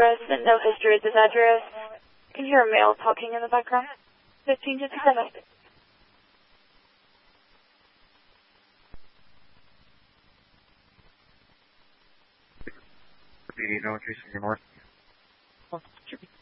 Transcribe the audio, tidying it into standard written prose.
Express and no history at this address. You can hear a male talking in the background. 15 just a second. You know what you're saying, North?